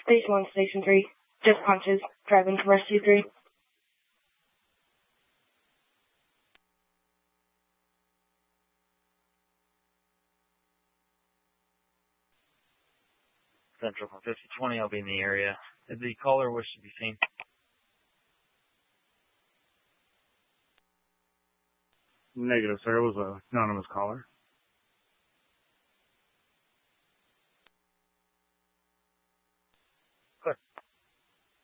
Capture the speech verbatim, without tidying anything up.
Station one, Station three. Just punches. Driving to Rescue three. Central from fifty twenty, I'll be in the area. Did the caller wish to be seen? Negative, sir. It was an anonymous caller.